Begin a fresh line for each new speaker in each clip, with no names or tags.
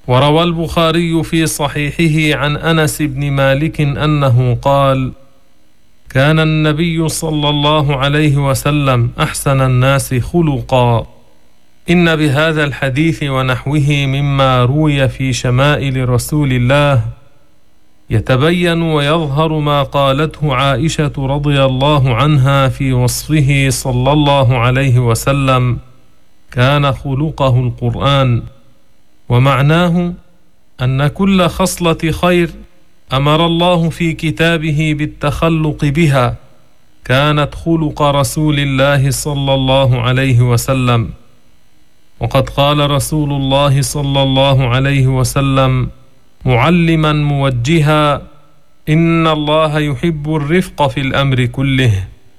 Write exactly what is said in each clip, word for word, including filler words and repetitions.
وروى البخاري في صحيحه عن أنس بن مالك أنه قال: كان النبي صلى الله عليه وسلم أحسن الناس خلقا. إن بهذا الحديث ونحوه مما روي في شمائل رسول الله يتبين ويظهر ما قالته عائشة رضي الله عنها في وصفه صلى الله عليه وسلم: كان خلقه القرآن. ومعناه أن كل خصلة خير أمر الله في كتابه بالتخلق بها كانت خلق رسول الله صلى الله عليه وسلم. وقد قال رسول الله صلى الله عليه وسلم معلما موجها: إن الله يحب الرفق في الأمر كله.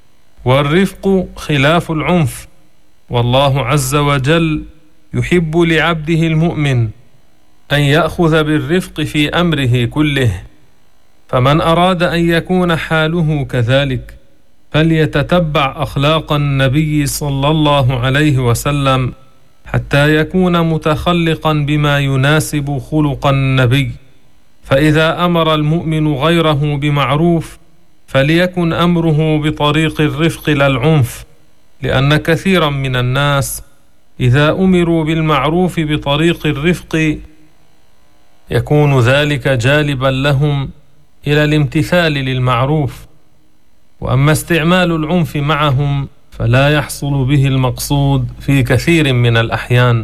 والرفق خلاف العنف، والله عز وجل يحب لعبده المؤمن أن يأخذ بالرفق في أمره كله. فمن أراد أن يكون حاله كذلك فليتتبع أخلاق النبي صلى الله عليه وسلم حتى يكون متخلقا بما يناسب خلق النبي. فإذا أمر المؤمن غيره بمعروف فليكن أمره بطريق الرفق لا العنف، لأن كثيرا من الناس إذا أمروا بالمعروف بطريق الرفق يكون ذلك جالبا لهم إلى الامتثال للمعروف، وأما استعمال العنف معهم فلا يحصل به المقصود في كثير من الأحيان.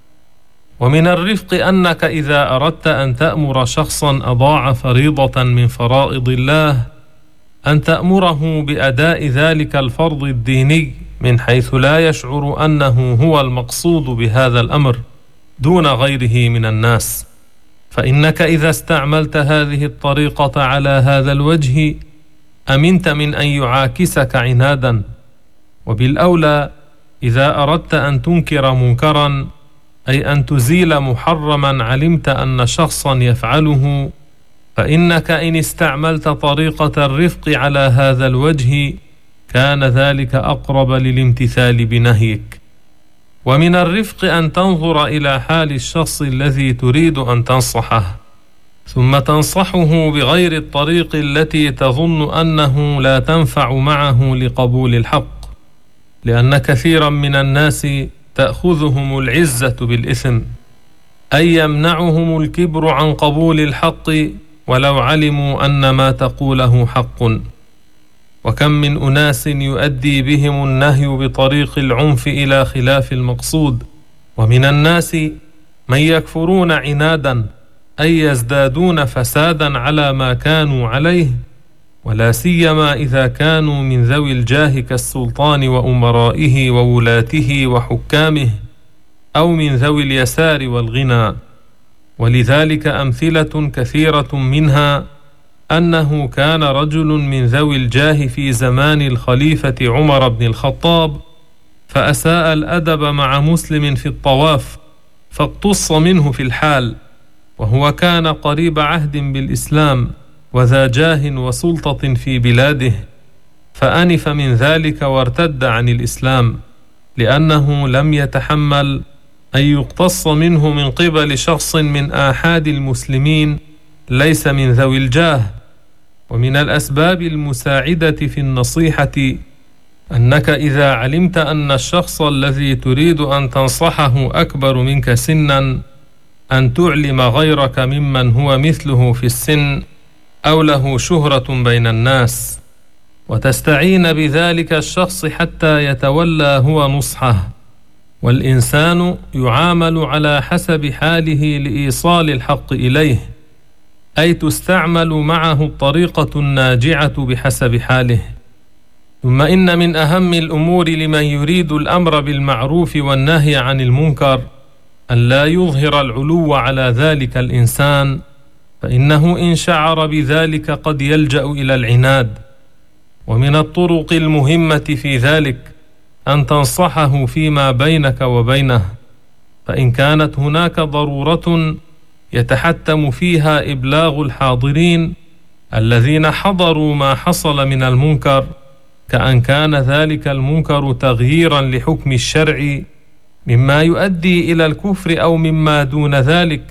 ومن الرفق أنك إذا أردت أن تأمر شخصا أضاع فريضة من فرائض الله أن تأمره بأداء ذلك الفرض الديني من حيث لا يشعر أنه هو المقصود بهذا الأمر دون غيره من الناس. فإنك إذا استعملت هذه الطريقة على هذا الوجه أمنت من أن يعاكسك عنادا. وبالأولى إذا أردت أن تنكر منكرا، أي أن تزيل محرما علمت أن شخصا يفعله، فإنك إن استعملت طريقة الرفق على هذا الوجه كان ذلك أقرب للامتثال بنهيك. ومن الرفق أن تنظر إلى حال الشخص الذي تريد أن تنصحه ثم تنصحه بغير الطريق التي تظن أنه لا تنفع معه لقبول الحق، لأن كثيرا من الناس تأخذهم العزة بالإثم، أي يمنعهم الكبر عن قبول الحق ولو علموا أن ما تقوله حق. وكم من أناس يؤدي بهم النهي بطريق العنف إلى خلاف المقصود. ومن الناس من يكفرون عنادا، أي يزدادون فسادا على ما كانوا عليه، ولا سيما إذا كانوا من ذوي الجاه كالسلطان وأمرائه وولاته وحكامه، أو من ذوي اليسار والغنى. ولذلك أمثلة كثيرة منها أنه كان رجل من ذوي الجاه في زمان الخليفة عمر بن الخطاب فأساء الأدب مع مسلم في الطواف فاقتص منه في الحال، وهو كان قريب عهد بالإسلام وذا جاه وسلطة في بلاده، فأنف من ذلك وارتد عن الإسلام، لأنه لم يتحمل أن يقتص منه من قبل شخص من آحاد المسلمين ليس من ذوي الجاه. ومن الأسباب المساعدة في النصيحة أنك إذا علمت أن الشخص الذي تريد أن تنصحه أكبر منك سنا أن تعلم غيرك ممن هو مثله في السن أو له شهرة بين الناس، وتستعين بذلك الشخص حتى يتولى هو نصحه. والإنسان يعامل على حسب حاله لإيصال الحق إليه، أي تستعمل معه الطريقة الناجعة بحسب حاله. ثم إن من أهم الأمور لمن يريد الأمر بالمعروف والنهي عن المنكر أن لا يظهر العلو على ذلك الإنسان، فإنه إن شعر بذلك قد يلجأ إلى العناد. ومن الطرق المهمة في ذلك أن تنصحه فيما بينك وبينه، فإن كانت هناك ضرورة يتحتم فيها إبلاغ الحاضرين الذين حضروا ما حصل من المنكر، كأن كان ذلك المنكر تغييرا لحكم الشرع مما يؤدي إلى الكفر أو مما دون ذلك،